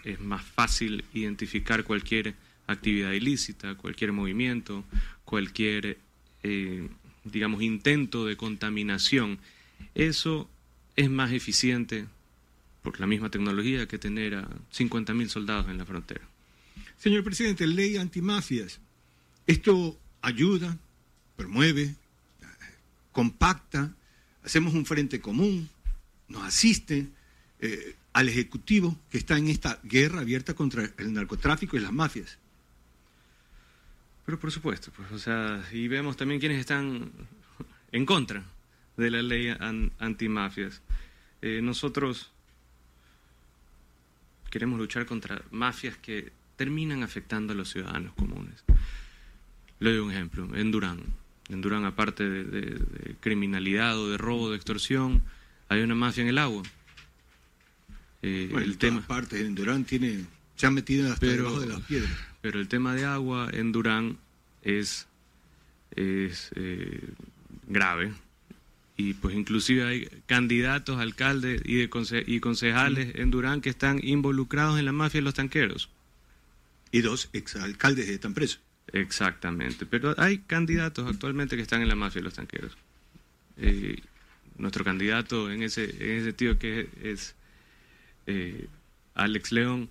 es más fácil identificar cualquier actividad ilícita, cualquier movimiento, cualquier, digamos, intento de contaminación. Eso es más eficiente por la misma tecnología que tener a 50.000 soldados en la frontera. Señor presidente, ley antimafias, ¿esto ayuda, promueve, compacta, hacemos un frente común, nos asiste al Ejecutivo que está en esta guerra abierta contra el narcotráfico y las mafias? Pero por supuesto, pues, o sea, y vemos también quienes están en contra de la ley antimafias. Nosotros queremos luchar contra mafias que terminan afectando a los ciudadanos comunes. Le doy un ejemplo, en Durán, aparte de criminalidad o de robo, de extorsión, hay una mafia en el agua. Bueno, el tema partes en Durán se han metido hasta debajo de las piedras. Pero el tema de agua en Durán es grave. Y pues inclusive hay candidatos, alcaldes y concejales en Durán que están involucrados en la mafia de los tanqueros. Y 2 exalcaldes están presos. Exactamente, pero hay candidatos actualmente que están en la mafia de los tanqueros. Nuestro candidato en ese sentido que es Alex León,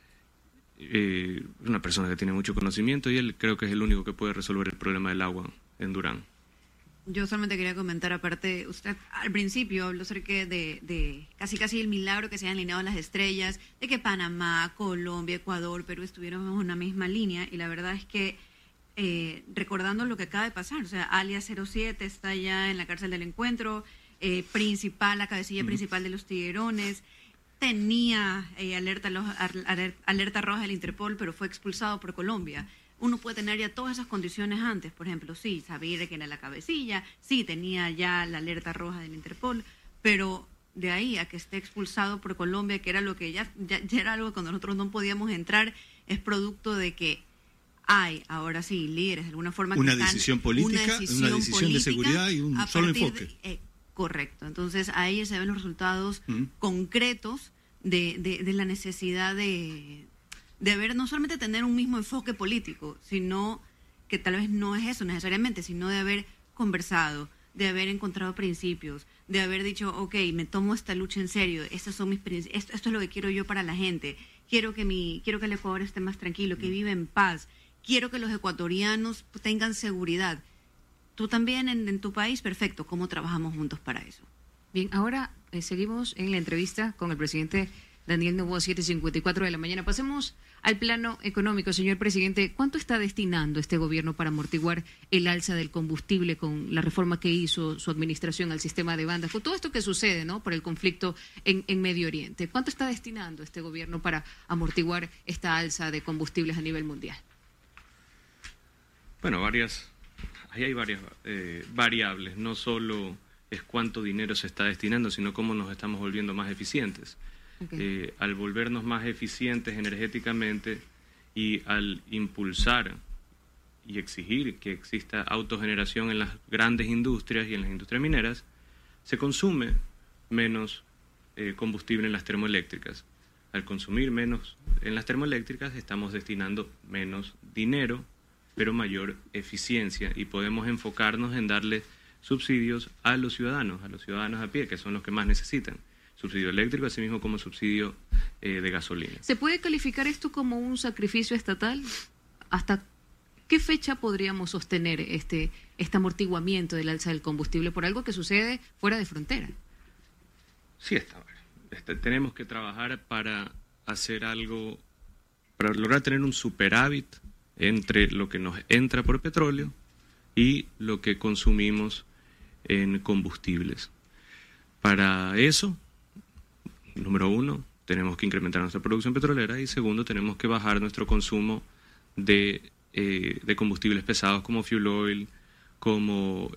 una persona que tiene mucho conocimiento y él creo que es el único que puede resolver el problema del agua en Durán. Yo solamente quería comentar, aparte, usted al principio habló acerca de casi el milagro que se hayan alineado las estrellas, de que Panamá, Colombia, Ecuador, Perú estuvieron en una misma línea, y la verdad es que recordando lo que acaba de pasar, o sea, alias 07 está ya en la cárcel del Encuentro, la cabecilla principal de los Tiguerones, tenía alerta roja del Interpol, pero fue expulsado por Colombia. Uno puede tener ya todas esas condiciones antes, por ejemplo, sí, sabía que era la cabecilla, sí, tenía ya la alerta roja del Interpol, pero de ahí a que esté expulsado por Colombia, que era lo que ya era algo cuando nosotros no podíamos entrar, es producto de que hay, ahora sí, líderes de alguna forma una que decisión política, una decisión de seguridad y un solo enfoque. Correcto, entonces ahí se ven los resultados concretos de la necesidad de haber, no solamente tener un mismo enfoque político, sino que tal vez no es eso necesariamente, sino de haber conversado, de haber encontrado principios, de haber dicho, ok, me tomo esta lucha en serio, estos son mis esto es lo que quiero yo para la gente, quiero que el Ecuador esté más tranquilo, que viva en paz, quiero que los ecuatorianos tengan seguridad. Tú también en tu país, perfecto, ¿cómo trabajamos juntos para eso? Bien, ahora seguimos en la entrevista con el presidente Daniel Noboa, 7:54 de la mañana. Pasemos al plano económico, señor presidente. ¿Cuánto está destinando este gobierno para amortiguar el alza del combustible con la reforma que hizo su administración al sistema de bandas? Con todo esto que sucede, ¿no?, por el conflicto en Medio Oriente. ¿Cuánto está destinando este gobierno para amortiguar esta alza de combustibles a nivel mundial? Bueno, ahí hay varias variables. No solo es cuánto dinero se está destinando, sino cómo nos estamos volviendo más eficientes. Okay. Al volvernos más eficientes energéticamente y al impulsar y exigir que exista autogeneración en las grandes industrias y en las industrias mineras, se consume menos combustible en las termoeléctricas. Al consumir menos en las termoeléctricas estamos destinando menos dinero, pero mayor eficiencia, y podemos enfocarnos en darle subsidios a los ciudadanos a pie, que son los que más necesitan. Subsidio eléctrico, así mismo como subsidio de gasolina. ¿Se puede calificar esto como un sacrificio estatal? ¿Hasta qué fecha podríamos sostener este amortiguamiento del alza del combustible por algo que sucede fuera de frontera? Sí, tenemos que trabajar para hacer algo, para lograr tener un superávit entre lo que nos entra por petróleo y lo que consumimos en combustibles. Para eso, número uno, tenemos que incrementar nuestra producción petrolera, y segundo, tenemos que bajar nuestro consumo de combustibles pesados como fuel oil, como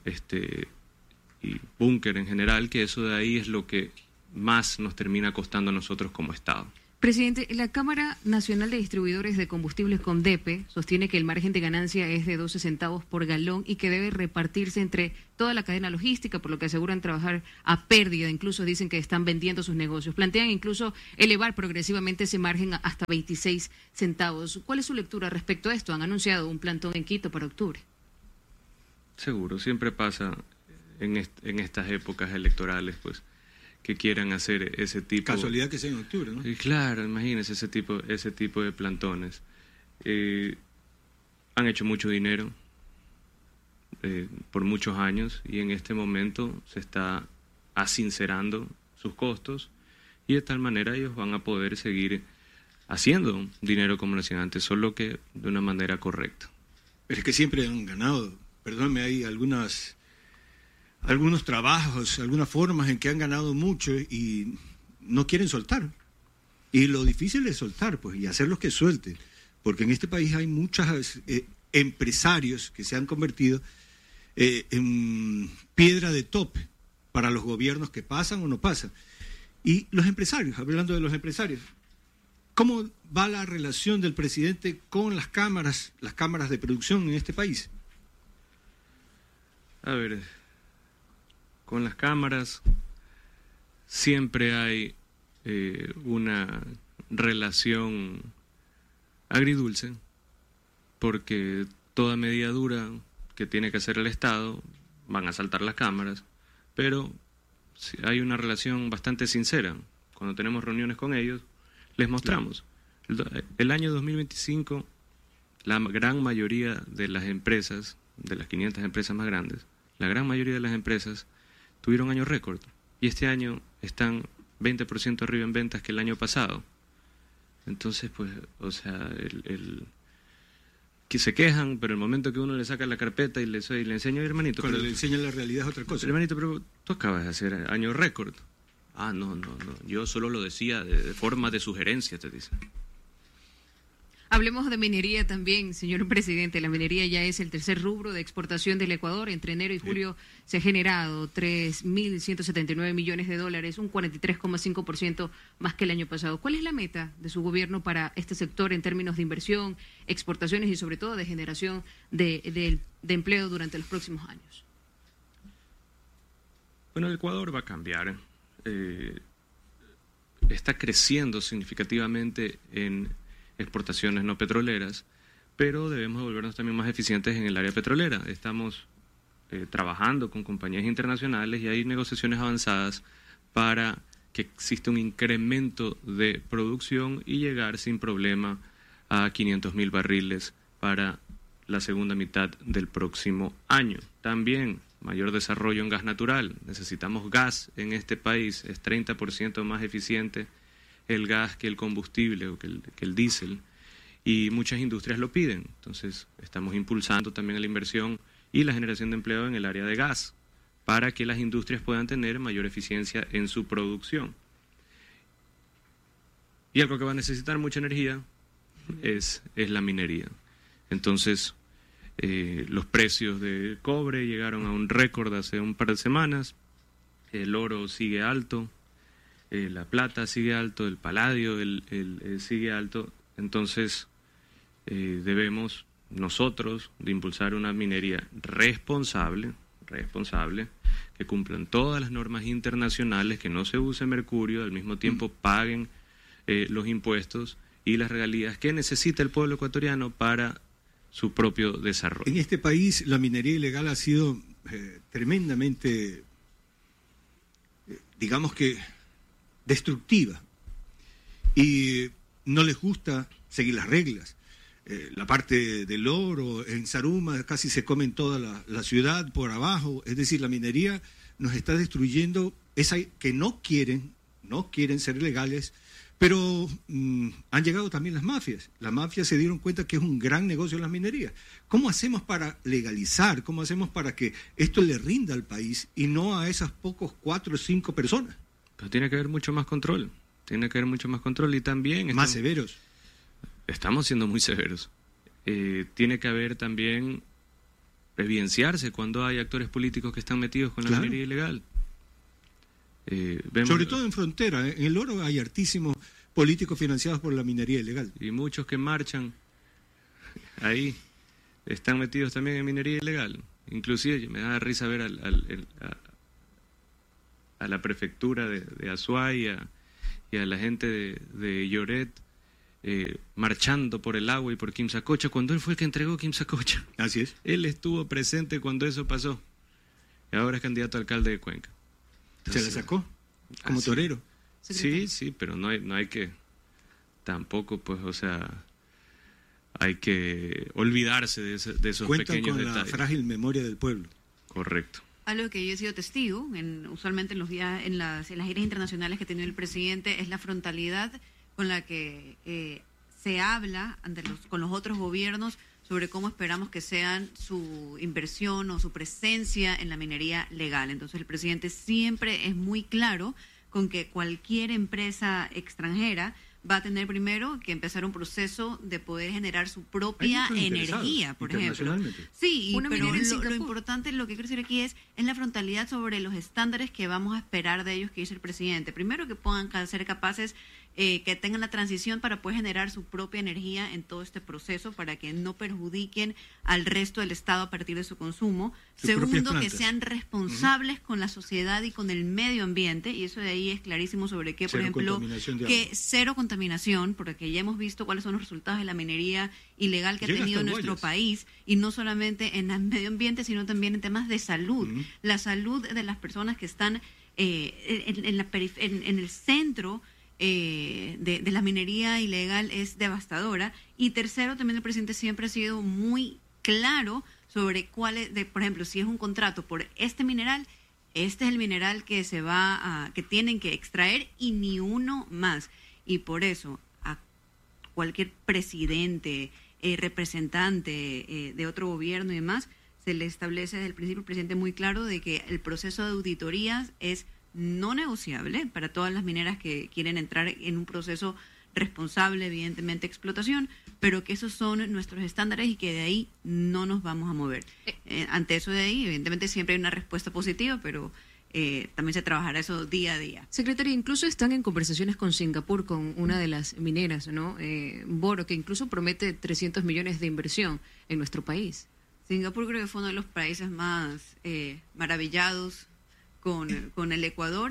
y búnker en general, que eso de ahí es lo que más nos termina costando a nosotros como Estado. Presidente, la Cámara Nacional de Distribuidores de Combustibles, CONDEPE, sostiene que el margen de ganancia es de 12 centavos por galón y que debe repartirse entre toda la cadena logística, por lo que aseguran trabajar a pérdida. Incluso dicen que están vendiendo sus negocios. Plantean incluso elevar progresivamente ese margen hasta 26 centavos. ¿Cuál es su lectura respecto a esto? Han anunciado un plantón en Quito para octubre. Seguro, siempre pasa en estas épocas electorales, pues, que quieran hacer ese tipo... Casualidad que sea en octubre, ¿no? Claro, imagínense ese tipo de plantones. Han hecho mucho dinero por muchos años y en este momento se está asincerando sus costos y de tal manera ellos van a poder seguir haciendo dinero como lo hacían antes, solo que de una manera correcta. Pero es que siempre han ganado. Perdónme, hay algunos trabajos, algunas formas en que han ganado mucho y no quieren soltar. Y lo difícil es soltar, pues, y hacerlos que suelten. Porque en este país hay muchos empresarios que se han convertido en piedra de tope para los gobiernos que pasan o no pasan. Y los empresarios, hablando de los empresarios, ¿cómo va la relación del presidente con las cámaras de producción en este país? A ver, con las cámaras siempre hay una relación agridulce, porque toda medida dura que tiene que hacer el Estado van a saltar las cámaras, pero hay una relación bastante sincera. Cuando tenemos reuniones con ellos, les mostramos. El año 2025, la gran mayoría de las empresas, de las 500 empresas más grandes, la gran mayoría de las empresas tuvieron año récord y este año están 20% arriba en ventas que el año pasado. Entonces, pues, o sea, que se quejan, pero el momento que uno le saca la carpeta y le enseña, hermanito. Cuando pero, le enseña la realidad es otra cosa. Hermanito, pero tú acabas de hacer año récord. Ah, no, yo solo lo decía de forma de sugerencia, te dice. Hablemos de minería también, señor presidente. La minería ya es el tercer rubro de exportación del Ecuador. Entre enero y julio se ha generado 3.179 millones de dólares, un 43,5% más que el año pasado. ¿Cuál es la meta de su gobierno para este sector en términos de inversión, exportaciones y sobre todo de generación de empleo durante los próximos años? Bueno, el Ecuador va a cambiar. Está creciendo significativamente en exportaciones no petroleras, pero debemos volvernos también más eficientes en el área petrolera. Estamos trabajando con compañías internacionales y hay negociaciones avanzadas para que exista un incremento de producción y llegar sin problema a 500.000 barriles para la segunda mitad del próximo año. También mayor desarrollo en gas natural. Necesitamos gas en este país. Es 30% más eficiente el gas que el combustible o que el diésel, y muchas industrias lo piden. Entonces, estamos impulsando también la inversión y la generación de empleo en el área de gas para que las industrias puedan tener mayor eficiencia en su producción. Y algo que va a necesitar mucha energía es la minería. Entonces, los precios de cobre llegaron a un récord hace un par de semanas, el oro sigue alto, la plata sigue alto, el paladio sigue alto. Entonces debemos nosotros de impulsar una minería responsable, que cumplan todas las normas internacionales, que no se use mercurio, al mismo tiempo paguen los impuestos y las regalías que necesita el pueblo ecuatoriano para su propio desarrollo. En este país la minería ilegal ha sido tremendamente, digamos que, destructiva, y no les gusta seguir las reglas. La parte del oro en Zaruma casi se comen toda la ciudad por abajo, es decir, la minería nos está destruyendo, que no quieren ser legales, pero han llegado también las mafias. Las mafias se dieron cuenta que es un gran negocio las minerías. ¿Cómo hacemos para legalizar? ¿Cómo hacemos para que esto le rinda al país y no a esas pocos 4 o 5 personas? Pero tiene que haber mucho más control. Y también... Más severos. Estamos siendo muy severos. Tiene que haber también evidenciarse cuando hay actores políticos que están metidos con la minería ilegal. Sobre todo en frontera. En el oro hay hartísimo políticos financiados por la minería ilegal. Y muchos que marchan ahí están metidos también en minería ilegal. Inclusive me da risa ver a la prefectura de Azuay y a la gente de Lloret marchando por el agua y por Quimsacocha, cuando él fue el que entregó Quimsacocha. Así es. Él estuvo presente cuando eso pasó. Y ahora es candidato a alcalde de Cuenca. Entonces, ¿se la sacó? Como torero. Sí, pero no hay que tampoco, pues, o sea, hay que olvidarse de esos Cuentan pequeños con detalles. la frágil memoria del pueblo. Correcto. Algo que yo he sido testigo, usualmente en los días, en las giras internacionales que ha tenido el presidente, es la frontalidad con la que se habla con los otros gobiernos sobre cómo esperamos que sean su inversión o su presencia en la minería legal. Entonces el presidente siempre es muy claro con que cualquier empresa extranjera va a tener primero que empezar un proceso de poder generar su propia energía, por ejemplo. Sí, pero lo importante, lo que quiero decir aquí es la frontalidad sobre los estándares que vamos a esperar de ellos, que dice el presidente. Primero, que puedan ser capaces, que tengan la transición para poder generar su propia energía en todo este proceso, para que no perjudiquen al resto del Estado a partir de su consumo. Segundo, que sean responsables con la sociedad y con el medio ambiente, y eso de ahí es clarísimo sobre qué, por ejemplo, que cero contaminación, porque ya hemos visto cuáles son los resultados de la minería ilegal que ha tenido nuestro país, y no solamente en el medio ambiente, sino también en temas de salud. La salud de las personas que están en el centro de la minería ilegal es devastadora. Y tercero, también el presidente siempre ha sido muy claro sobre por ejemplo, si es un contrato por este mineral, este es el mineral que que tienen que extraer y ni uno más. Y por eso a cualquier presidente, representante de otro gobierno y demás, se le establece desde el principio el presidente muy claro de que el proceso de auditorías es no negociable para todas las mineras que quieren entrar en un proceso responsable, evidentemente explotación, pero que esos son nuestros estándares y que de ahí no nos vamos a mover. Ante eso de ahí, evidentemente siempre hay una respuesta positiva, pero también se trabajará eso día a día. Secretaria, incluso están en conversaciones con Singapur, con una de las mineras, ¿no? Boro, que incluso promete 300 millones de inversión en nuestro país. Singapur creo que fue uno de los países más maravillados con el Ecuador.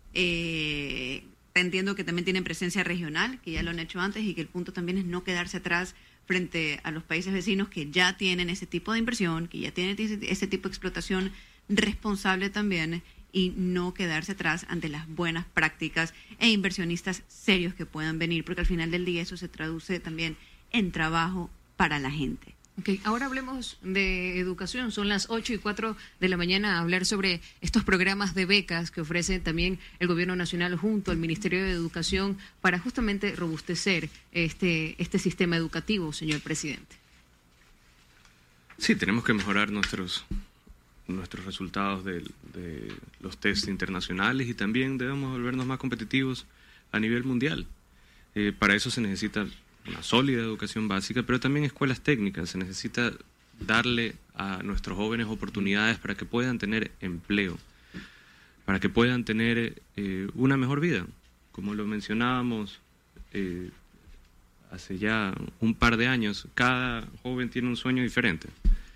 Entiendo que también tienen presencia regional, que ya lo han hecho antes, y que el punto también es no quedarse atrás frente a los países vecinos que ya tienen ese tipo de inversión, que ya tienen ese tipo de explotación responsable también, y no quedarse atrás ante las buenas prácticas e inversionistas serios que puedan venir, porque al final del día eso se traduce también en trabajo para la gente. Okay, ahora hablemos de educación. Son las 8:04 de la mañana a hablar sobre estos programas de becas que ofrece también el Gobierno Nacional junto al Ministerio de Educación para justamente robustecer este sistema educativo, señor presidente. Sí, tenemos que mejorar nuestros resultados de los test internacionales, y también debemos volvernos más competitivos a nivel mundial. Para eso se necesita una sólida educación básica, pero también escuelas técnicas. Se necesita darle a nuestros jóvenes oportunidades para que puedan tener empleo, para que puedan tener una mejor vida. Como lo mencionábamos hace ya un par de años, cada joven tiene un sueño diferente,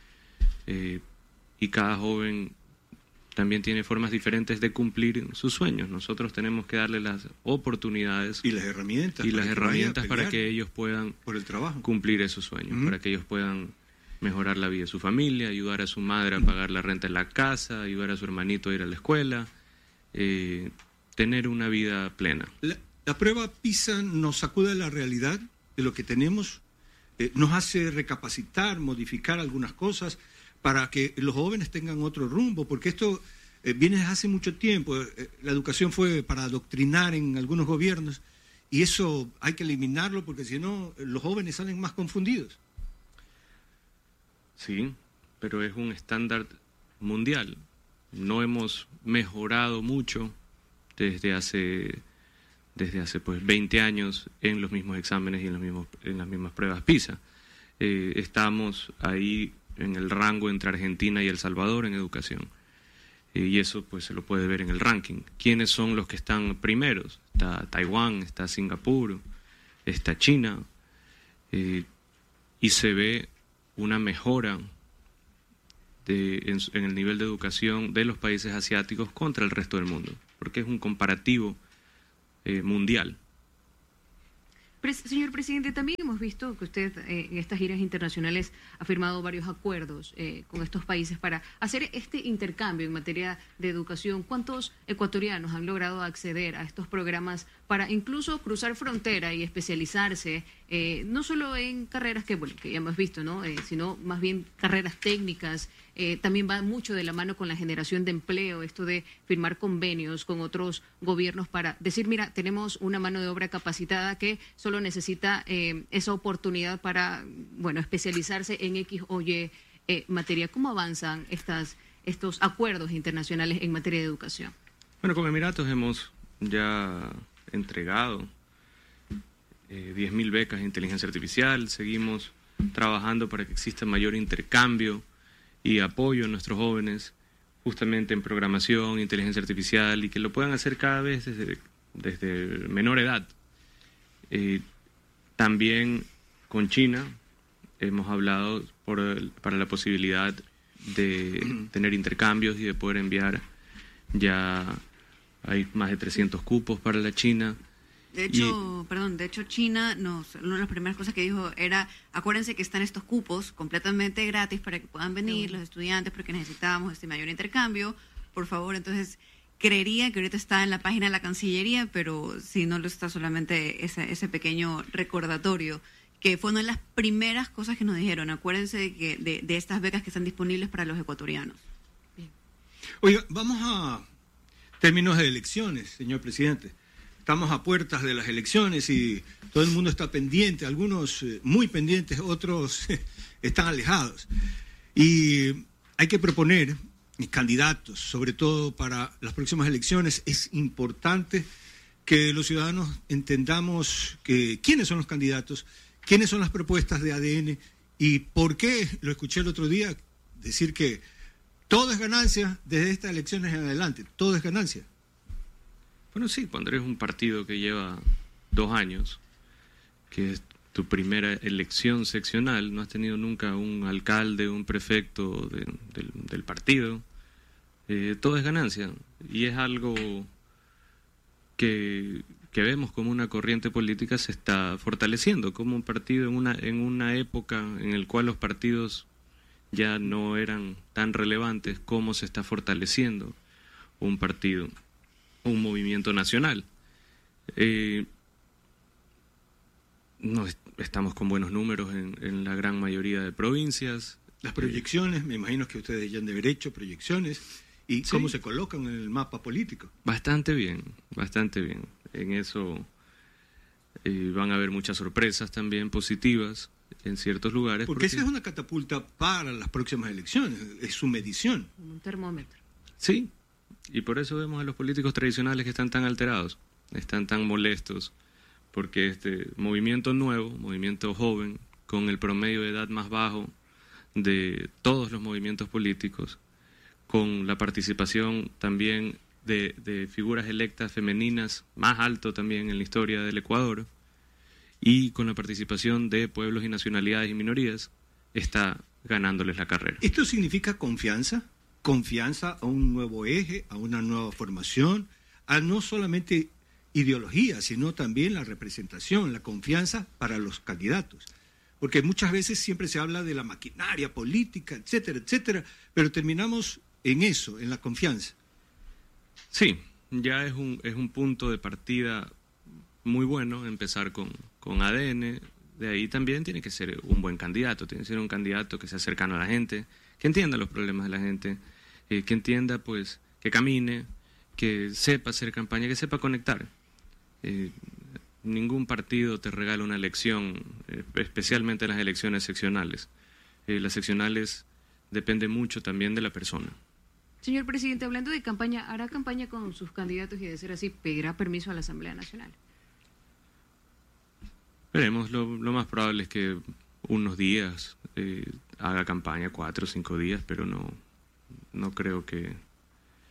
y cada joven también tiene formas diferentes de cumplir sus sueños. Nosotros tenemos que darle las oportunidades y las herramientas, para que ellos puedan por el trabajo, cumplir esos sueños, para que ellos puedan mejorar la vida de su familia, ayudar a su madre a pagar la renta en la casa, ayudar a su hermanito a ir a la escuela, tener una vida plena. La prueba PISA nos sacude la realidad de lo que tenemos, nos hace recapacitar, modificar algunas cosas, para que los jóvenes tengan otro rumbo, porque esto viene desde hace mucho tiempo. La educación fue para adoctrinar en algunos gobiernos, y eso hay que eliminarlo, porque si no, los jóvenes salen más confundidos. Sí, pero es un estándar mundial. No hemos mejorado mucho desde hace pues 20 años en los mismos exámenes y en las mismas pruebas PISA. Estamos ahí en el rango entre Argentina y El Salvador en educación. y eso pues se lo puede ver en el ranking. ¿Quiénes son los que están primeros? Está Taiwán, está Singapur, está China, y se ve una mejora en el nivel de educación de los países asiáticos contra el resto del mundo, porque es un comparativo mundial. Señor presidente, también hemos visto que usted en estas giras internacionales ha firmado varios acuerdos con estos países para hacer este intercambio en materia de educación. ¿Cuántos ecuatorianos han logrado acceder a estos programas para incluso cruzar frontera y especializarse, no solo en carreras que ya hemos visto, ¿no? Sino más bien carreras técnicas? También va mucho de la mano con la generación de empleo, esto de firmar convenios con otros gobiernos para decir, mira, tenemos una mano de obra capacitada que solo necesita esa oportunidad para, especializarse en X o Y materia. ¿Cómo avanzan estos acuerdos internacionales en materia de educación? Bueno, con Emiratos hemos ya entregado 10.000 becas de inteligencia artificial, seguimos trabajando para que exista mayor intercambio y apoyo a nuestros jóvenes justamente en programación, inteligencia artificial, y que lo puedan hacer cada vez desde menor edad. También con China hemos hablado para la posibilidad de tener intercambios y de poder enviar, ya hay más de 300 cupos para la China. De hecho, China, una de las primeras cosas que dijo era, acuérdense que están estos cupos completamente gratis para que puedan venir los estudiantes porque necesitábamos este mayor intercambio, por favor. Entonces, creería que ahorita está en la página de la Cancillería, pero si no lo está, solamente ese pequeño recordatorio, que fue una de las primeras cosas que nos dijeron. Acuérdense de estas becas que están disponibles para los ecuatorianos. Oiga, vamos a términos de elecciones, señor presidente. Estamos a puertas de las elecciones y todo el mundo está pendiente, algunos muy pendientes, otros están alejados. Y hay que proponer candidatos, sobre todo para las próximas elecciones. Es importante que los ciudadanos entendamos quiénes son los candidatos, quiénes son las propuestas de ADN y por qué, lo escuché el otro día, decir que todo es ganancia desde estas elecciones en adelante, todo es ganancia. Bueno, sí, cuando eres un partido que lleva 2 años, que es tu primera elección seccional, no has tenido nunca un alcalde, un prefecto del partido, todo es ganancia. Y es algo que vemos como una corriente política se está fortaleciendo, como un partido en una época en la cual los partidos ya no eran tan relevantes, cómo se está fortaleciendo un partido, un movimiento nacional. Estamos con buenos números en la gran mayoría de provincias. Las proyecciones, me imagino que ustedes ya han de haber hecho proyecciones. ¿Y cómo se colocan en el mapa político? Bastante bien, bastante bien. En eso van a haber muchas sorpresas también positivas en ciertos lugares. Porque esa es una catapulta para las próximas elecciones, es su medición. Un termómetro. Sí. Y por eso vemos a los políticos tradicionales que están tan alterados, están tan molestos, porque este movimiento nuevo, movimiento joven, con el promedio de edad más bajo de todos los movimientos políticos, con la participación también de figuras electas femeninas más alto también en la historia del Ecuador, y con la participación de pueblos y nacionalidades y minorías, está ganándoles la carrera. ¿Esto significa confianza? Confianza a un nuevo eje, a una nueva formación, a no solamente ideología, sino también la representación, la confianza para los candidatos. Porque muchas veces siempre se habla de la maquinaria política, etcétera, etcétera, pero terminamos en eso, en la confianza. Sí, ya es un punto de partida muy bueno empezar con ADN. De ahí también tiene que ser un buen candidato, tiene que ser un candidato que sea cercano a la gente, que entienda los problemas de la gente, que entienda, pues, que camine, que sepa hacer campaña, que sepa conectar. Ningún partido te regala una elección, especialmente las elecciones seccionales. Las seccionales dependen mucho también de la persona. Señor presidente, hablando de campaña, ¿hará campaña con sus candidatos y de ser así, pedirá permiso a la Asamblea Nacional? Veremos, lo más probable es que unos días haga campaña, 4 o 5 días, pero no creo que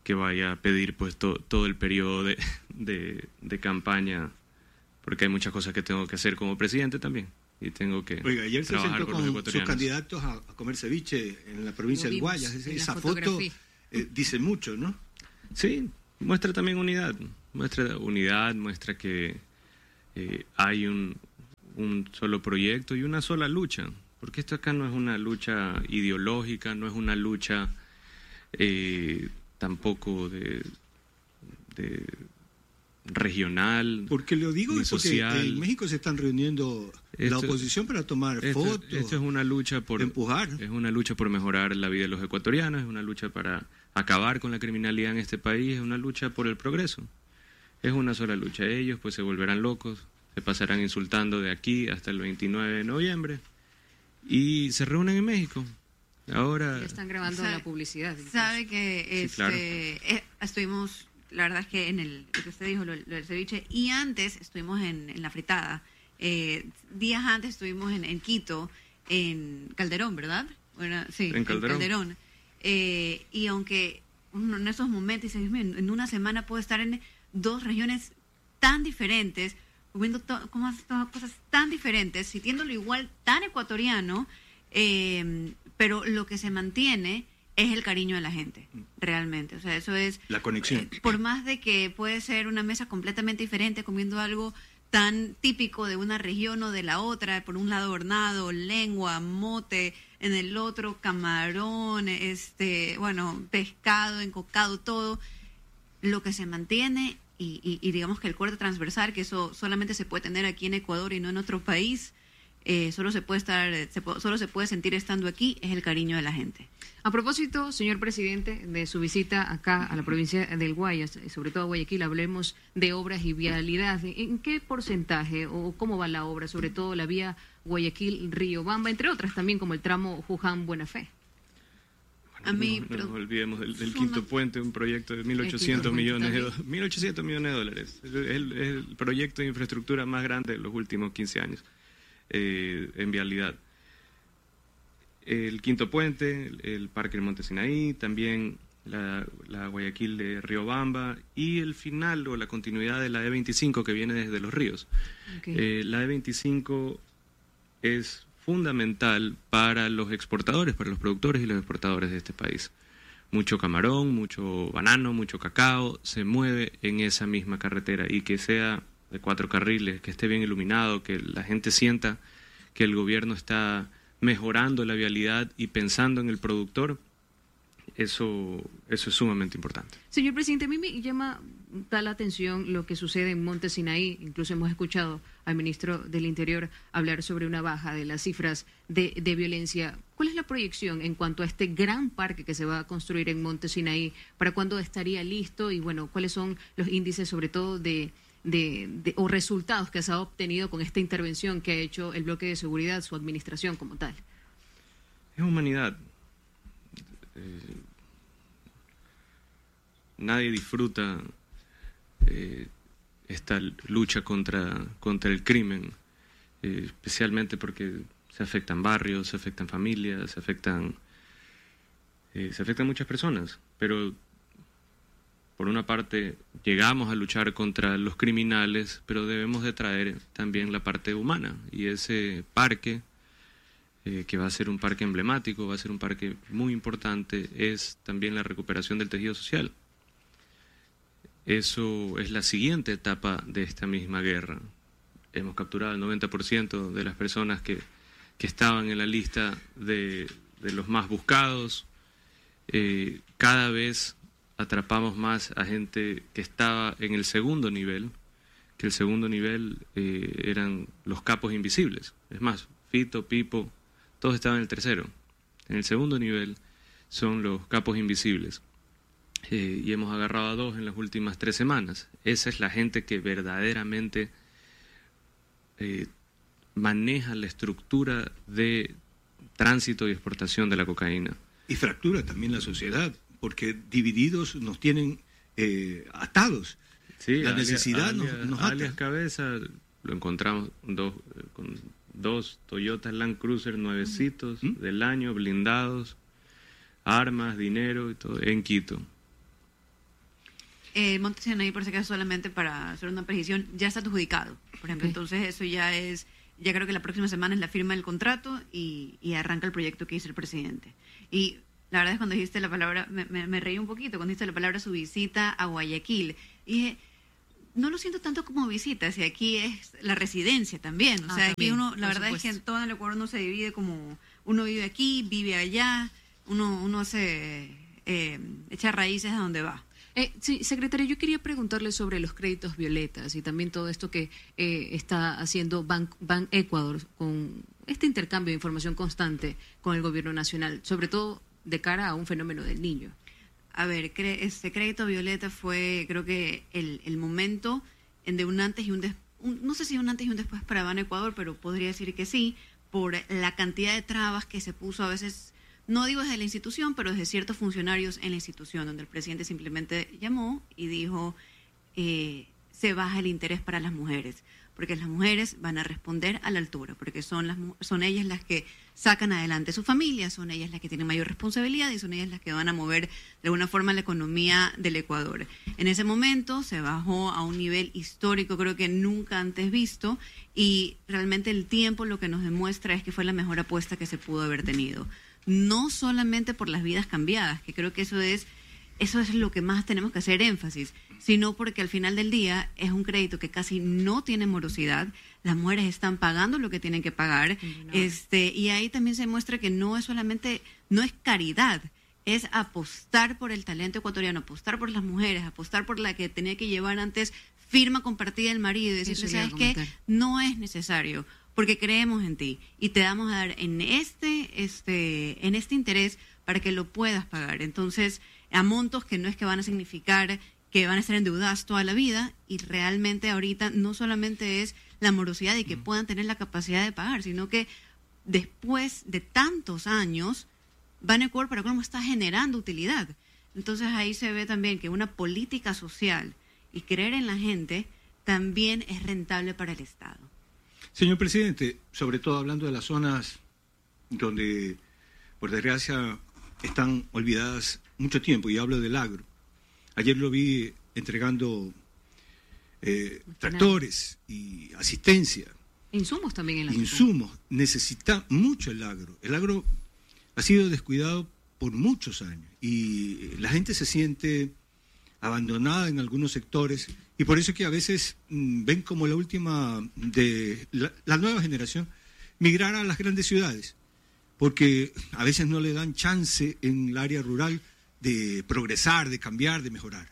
que vaya a pedir pues todo el periodo de campaña, porque hay muchas cosas que tengo que hacer como presidente también. Y tengo que Oiga, ayer se trabajar sentó con los con sus ecuatorianos. candidatos a comer ceviche en la provincia Lo del vimos Guayas. en la Esa foto fotografía. dice mucho, ¿no? Sí, muestra también unidad. Muestra que hay un solo proyecto y una sola lucha. Porque esto acá no es una lucha ideológica, no es una lucha tampoco de regional. Porque lo digo ni es porque social. en México se están reuniendo la oposición para tomar fotos, Esto es una lucha por empujar. Es una lucha por mejorar la vida de los ecuatorianos, es una lucha para acabar con la criminalidad en este país, es una lucha por el progreso. Es una sola lucha. Ellos pues se volverán locos, se pasarán insultando de aquí hasta el 29 de noviembre y se reúnen en México. Ahora Ya están grabando la publicidad. incluso. Sabe que Sí, claro. estuvimos, la verdad es que en lo que usted dijo, lo del ceviche, y antes estuvimos en la fritada. Días antes estuvimos en Quito, en Calderón, ¿verdad? Bueno, sí, En Calderón. Y aunque uno en esos momentos dice, "Dios mío, en una semana puedo estar en dos regiones tan diferentes, comiendo cosas tan diferentes, sintiéndolo igual tan ecuatoriano, pero lo que se mantiene es el cariño de la gente, realmente. O sea, eso es... La conexión. Por más de que puede ser una mesa completamente diferente, comiendo algo tan típico de una región o de la otra, por un lado hornado, lengua, mote, en el otro camarón, pescado, encocado, todo, lo que se mantiene y digamos que el corte transversal, que eso solamente se puede tener aquí en Ecuador y no en otro país, solo se puede sentir estando aquí, es el cariño de la gente. A propósito, señor presidente, de su visita acá a la provincia del Guayas, sobre todo a Guayaquil, hablemos de obras y vialidad. ¿En qué porcentaje o cómo va la obra, sobre todo la vía Guayaquil-Riobamba, entre otras también como el tramo Juján-Buena Fe? A mí, no nos olvidemos del suma- quinto puente, un proyecto de 1.800 millones de dólares. Es el proyecto de infraestructura más grande de los últimos 15 años en vialidad. El quinto puente, el Parque del Monte Sinaí, también la Guayaquil de Riobamba y el final o la continuidad de la E25 que viene desde Los Ríos. Okay. La E25 es fundamental para los exportadores, para los productores y los exportadores de este país. Mucho camarón, mucho banano, mucho cacao se mueve en esa misma carretera, y que sea de 4 carriles, que esté bien iluminado, que la gente sienta que el gobierno está mejorando la vialidad y pensando en el productor, eso es sumamente importante. Señor presidente, a mí me llama la atención lo que sucede en Monte Sinaí. Incluso hemos escuchado al ministro del Interior hablar sobre una baja de las cifras de violencia. ¿Cuál es la proyección en cuanto a este gran parque que se va a construir en Monte Sinaí? ¿Para cuándo estaría listo? Y bueno, ¿cuáles son los índices sobre todo o resultados que se ha obtenido con esta intervención que ha hecho el bloque de seguridad, su administración como tal? Es humanidad. Nadie disfruta esta lucha contra el crimen, especialmente porque se afectan barrios, se afectan familias, se afectan muchas personas. Pero por una parte llegamos a luchar contra los criminales, pero debemos de traer también la parte humana, y ese parque que va a ser un parque emblemático, va a ser un parque muy importante, es también la recuperación del tejido social. Eso es la siguiente etapa de esta misma guerra. Hemos capturado el 90% de las personas que estaban en la lista de los más buscados. Cada vez atrapamos más a gente que estaba en el segundo nivel, que el segundo nivel eran los capos invisibles. Es más, Fito, Pipo, todos estaban en el tercero. En el segundo nivel son los capos invisibles. Y hemos agarrado a 2 en las últimas 3 semanas. Esa es la gente que verdaderamente maneja la estructura de tránsito y exportación de la cocaína. Y fractura también la sociedad, porque divididos nos tienen atados. Sí, La necesidad nos ata. alias Cabeza, lo encontramos con 2 Toyota Land Cruiser nuevecitos del año, blindados, armas, dinero y todo, en Quito. Monte Sinaí, por si acaso, solamente para hacer una precisión, ya está adjudicado, por ejemplo. Entonces, eso ya creo que la próxima semana es la firma del contrato y arranca el proyecto que hizo el presidente. Y la verdad es cuando dijiste la palabra, me reí un poquito, cuando dijiste la palabra su visita a Guayaquil. Y dije, no lo siento tanto como visita, si aquí es la residencia también. O sea, también, aquí uno, la verdad es que en todo el Ecuador uno se divide como, uno vive aquí, vive allá, uno se echa raíces a donde va. Sí, secretaria, yo quería preguntarle sobre los créditos violetas y también todo esto que está haciendo Ban Ecuador con este intercambio de información constante con el gobierno nacional, sobre todo de cara a un fenómeno del niño. A ver, este crédito violeta fue, creo que el momento de un antes y un después, no sé si un antes y un después para Ban Ecuador, pero podría decir que sí, por la cantidad de trabas que se puso a veces. No digo desde la institución, pero desde ciertos funcionarios en la institución, donde el presidente simplemente llamó y dijo, se baja el interés para las mujeres, porque las mujeres van a responder a la altura, porque son ellas las que sacan adelante su familia, son ellas las que tienen mayor responsabilidad y son ellas las que van a mover de alguna forma la economía del Ecuador. En ese momento se bajó a un nivel histórico, creo que nunca antes visto, y realmente el tiempo lo que nos demuestra es que fue la mejor apuesta que se pudo haber tenido. No solamente por las vidas cambiadas, que creo que eso es lo que más tenemos que hacer énfasis, sino porque al final del día es un crédito que casi no tiene morosidad, las mujeres están pagando lo que tienen que pagar, y ahí también se muestra que no es solamente, no es caridad, es apostar por el talento ecuatoriano, apostar por las mujeres, apostar por la que tenía que llevar antes firma compartida del marido y decirle, ¿sabes qué? No es necesario, porque creemos en ti y te vamos a dar en este interés para que lo puedas pagar. Entonces, a montos que no es que van a significar que van a estar endeudadas toda la vida, y realmente ahorita no solamente es la morosidad y que puedan tener la capacidad de pagar, sino que después de tantos años, Ban Ecuador para cómo está generando utilidad. Entonces ahí se ve también que una política social y creer en la gente también es rentable para el Estado. Señor presidente, sobre todo hablando de las zonas donde, por desgracia, están olvidadas mucho tiempo, y hablo del agro. Ayer lo vi entregando tractores y asistencia. Insumos también en la Insumos. Necesita mucho el agro. El agro ha sido descuidado por muchos años y la gente se siente abandonada en algunos sectores, y por eso es que a veces ven como la última de la nueva generación migrar a las grandes ciudades, porque a veces no le dan chance en el área rural de progresar, de cambiar, de mejorar.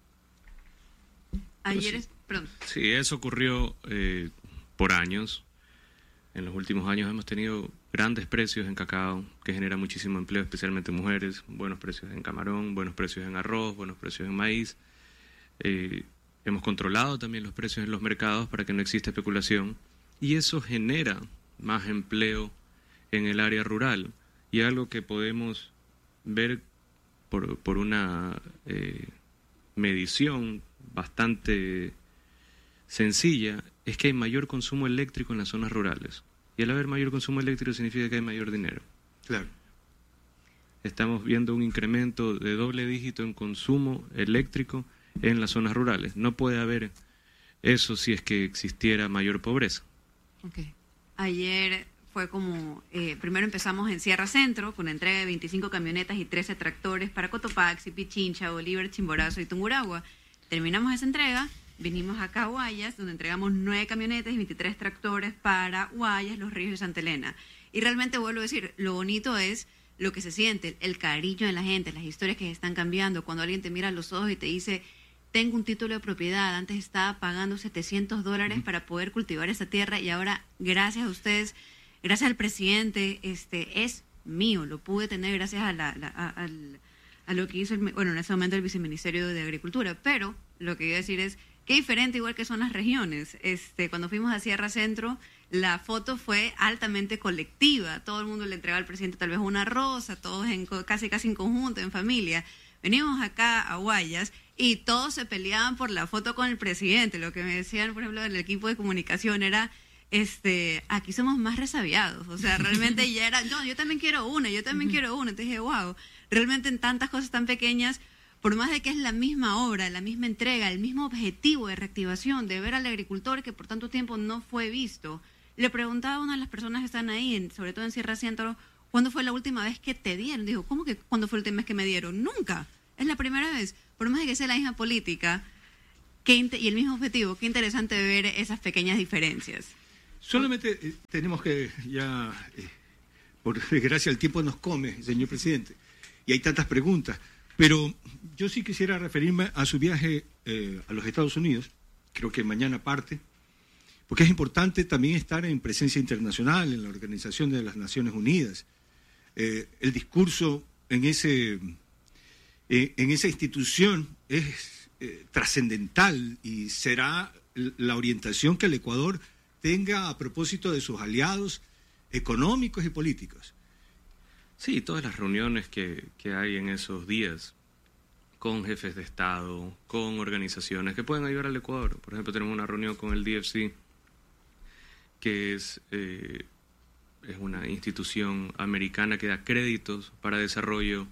Sí, eso ocurrió por años. En los últimos años hemos tenido grandes precios en cacao, que genera muchísimo empleo, especialmente en mujeres, buenos precios en camarón, buenos precios en arroz, buenos precios en maíz. Hemos controlado también los precios en los mercados para que no exista especulación, y eso genera más empleo en el área rural. Y algo que podemos ver por una medición bastante sencilla es que hay mayor consumo eléctrico en las zonas rurales. Y al haber mayor consumo eléctrico significa que hay mayor dinero. Claro. Estamos viendo un incremento de doble dígito en consumo eléctrico en las zonas rurales. No puede haber eso si es que existiera mayor pobreza. Okay. Ayer fue como, primero empezamos en Sierra Centro con entrega de 25 camionetas y 13 tractores para Cotopaxi, Pichincha, Bolívar, Chimborazo y Tungurahua. Terminamos esa entrega, vinimos acá a Guayas, donde entregamos 9 camionetas y 23 tractores para Guayas, Los Ríos y Santa Elena. Y realmente vuelvo a decir, lo bonito es lo que se siente, el cariño de la gente, las historias que se están cambiando. Cuando alguien te mira a los ojos y te dice, tengo un título de propiedad, antes estaba pagando $700 para poder cultivar esta tierra y ahora, gracias a ustedes, gracias al presidente, es mío, lo pude tener gracias a lo que hizo, en ese momento el Viceministerio de Agricultura. Pero lo que iba a decir es, qué diferente igual que son las regiones. Cuando fuimos a Sierra Centro, la foto fue altamente colectiva, todo el mundo le entregaba al presidente tal vez una rosa, todos casi en conjunto, en familia. Venimos acá a Guayas y todos se peleaban por la foto con el presidente. Lo que me decían, por ejemplo, del equipo de comunicación era, aquí somos más resabiados. O sea, realmente ya era, yo también quiero una, yo también quiero una. Entonces dije, wow, realmente en tantas cosas tan pequeñas, por más de que es la misma obra, la misma entrega, el mismo objetivo de reactivación, de ver al agricultor que por tanto tiempo no fue visto, le preguntaba a una de las personas que están ahí, sobre todo en Sierra Centro, ¿cuándo fue la última vez que te dieron? Dijo, ¿cómo que cuándo fue la última vez que me dieron? Nunca. Es la primera vez. Por más de que sea la misma política y el mismo objetivo, qué interesante ver esas pequeñas diferencias. Solamente tenemos que ya, por desgracia, el tiempo nos come, señor presidente, y hay tantas preguntas, pero yo sí quisiera referirme a su viaje a los Estados Unidos, creo que mañana parte, porque es importante también estar en presencia internacional, en la Organización de las Naciones Unidas. El discurso en esa institución es trascendental y será la orientación que el Ecuador tenga a propósito de sus aliados económicos y políticos. Sí, todas las reuniones que hay en esos días con jefes de Estado, con organizaciones que pueden ayudar al Ecuador. Por ejemplo, tenemos una reunión con el DFC, que es una institución americana que da créditos para desarrollo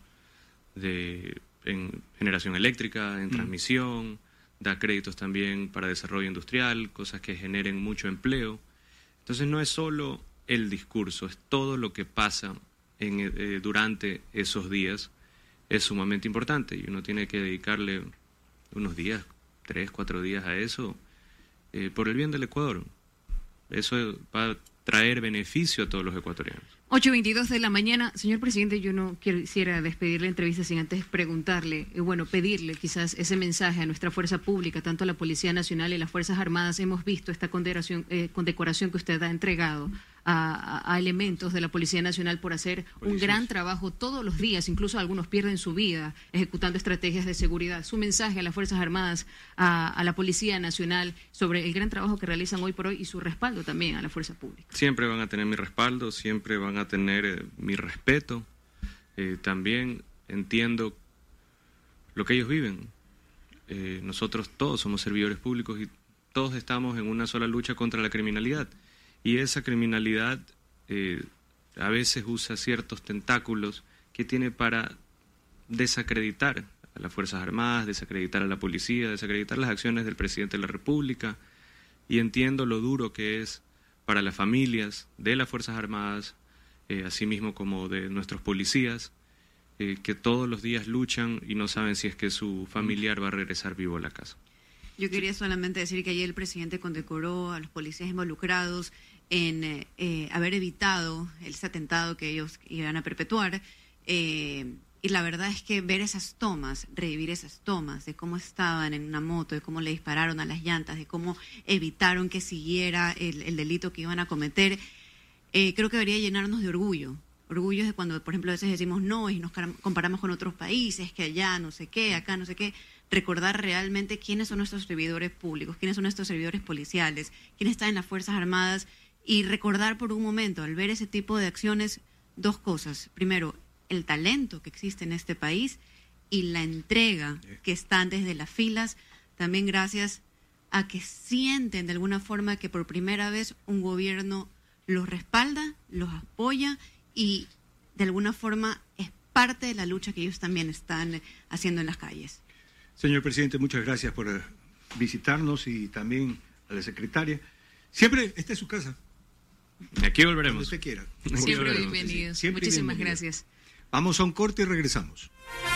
en generación eléctrica, en transmisión, da créditos también para desarrollo industrial, cosas que generen mucho empleo. Entonces no es solo el discurso, es todo lo que pasa durante esos días, es sumamente importante y uno tiene que dedicarle unos días, 3, 4 días a eso, por el bien del Ecuador. Eso va a traer beneficio a todos los ecuatorianos. 8:22 de la mañana. Señor presidente, yo no quisiera despedir la entrevista sin antes preguntarle, pedirle quizás ese mensaje a nuestra fuerza pública, tanto a la Policía Nacional y las Fuerzas Armadas. Hemos visto esta condecoración que usted ha entregado a elementos de la Policía Nacional por hacer un gran trabajo todos los días, incluso algunos pierden su vida ejecutando estrategias de seguridad. Su mensaje a las Fuerzas Armadas, a la Policía Nacional, sobre el gran trabajo que realizan hoy por hoy y su respaldo también a la fuerza pública. Siempre van a tener mi respaldo, siempre van a tener mi respeto. También entiendo lo que ellos viven. Nosotros todos somos servidores públicos y todos estamos en una sola lucha contra la criminalidad. Y esa criminalidad a veces usa ciertos tentáculos que tiene para desacreditar a las Fuerzas Armadas, desacreditar a la policía, desacreditar las acciones del presidente de la República. Y entiendo lo duro que es para las familias de las Fuerzas Armadas, así mismo como de nuestros policías, que todos los días luchan y no saben si es que su familiar va a regresar vivo a la casa. Yo quería solamente decir que ayer el presidente condecoró a los policías involucrados en haber evitado ese atentado que ellos iban a perpetuar. Y la verdad es que ver esas tomas, revivir esas tomas de cómo estaban en una moto, de cómo le dispararon a las llantas, de cómo evitaron que siguiera el delito que iban a cometer, creo que debería llenarnos de orgullo. Orgullo de cuando, por ejemplo, a veces decimos no y nos comparamos con otros países, que allá no sé qué, acá no sé qué. Recordar realmente quiénes son nuestros servidores públicos, quiénes son nuestros servidores policiales, quiénes están en las Fuerzas Armadas, y recordar por un momento, al ver ese tipo de acciones, dos cosas. Primero, el talento que existe en este país y la entrega que están desde las filas, también gracias a que sienten de alguna forma que por primera vez un gobierno los respalda, los apoya y de alguna forma es parte de la lucha que ellos también están haciendo en las calles. Señor presidente, muchas gracias por visitarnos y también a la secretaria. Siempre, esta es su casa. Aquí volveremos. Cuando usted quiera. Siempre bienvenidos. Siempre Muchísimas bienvenido. gracias. Vamos a un corte y regresamos.